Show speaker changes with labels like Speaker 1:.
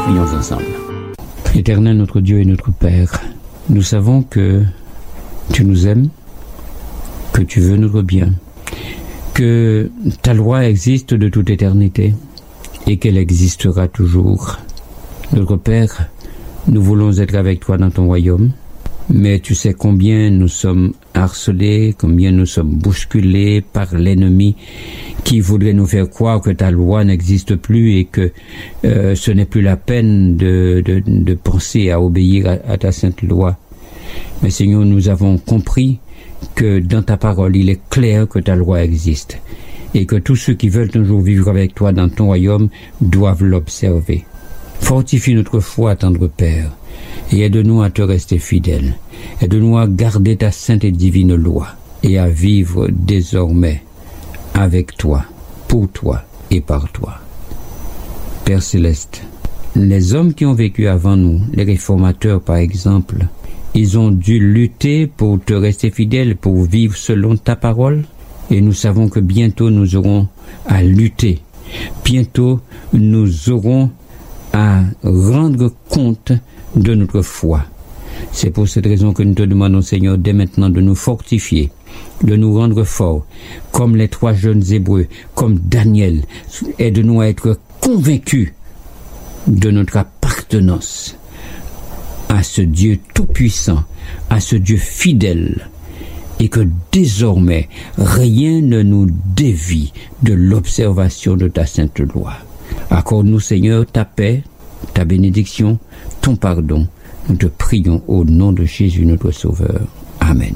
Speaker 1: Prions ensemble. Éternel notre Dieu et notre Père, nous savons que tu nous aimes, que tu veux notre bien, que ta loi existe de toute éternité et qu'elle existera toujours. Notre Père, nous voulons être avec toi dans ton royaume, mais tu sais combien nous sommes harcelés, combien nous sommes bousculés par l'ennemi qui voudrait nous faire croire que ta loi n'existe plus et que ce n'est plus la peine de penser à obéir à ta sainte loi. Mais Seigneur, nous avons compris que dans ta parole, il est clair que ta loi existe et que tous ceux qui veulent un jour vivre avec toi dans ton royaume doivent l'observer. Fortifie notre foi, tendre Père, et aide-nous à te rester fidèles. Aide-nous à garder ta sainte et divine loi et à vivre désormais avec toi, pour toi et par toi. Père Céleste, les hommes qui ont vécu avant nous, les réformateurs par exemple, ils ont dû lutter pour te rester fidèles, pour vivre selon ta parole, et nous savons que bientôt nous aurons à lutter. Bientôt nous aurons à rendre compte de notre foi. C'est pour cette raison que nous te demandons, Seigneur, dès maintenant de nous fortifier, de nous rendre forts, comme les 3 jeunes Hébreux, comme Daniel, aide-nous à être convaincus de notre appartenance à ce Dieu tout-puissant, à ce Dieu fidèle, et que désormais rien ne nous dévie de l'observation de ta sainte loi. Accorde-nous, Seigneur, ta paix, ta bénédiction, ton pardon. Nous te prions au nom de Jésus notre Sauveur.